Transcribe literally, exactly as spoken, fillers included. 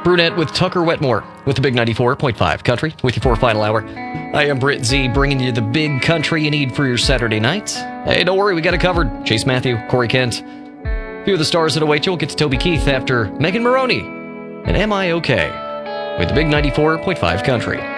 Brunette with Tucker Wetmore with the Big ninety-four point five Country with you for final hour. I am Britt Z, bringing you the big country you need for your Saturday night. Hey, don't worry, we got it covered. Chase Matthew, Corey Kent. A few of the stars that await you. We'll get to Toby Keith after Megan Maroney and Am I Okay with the Big ninety-four point five Country.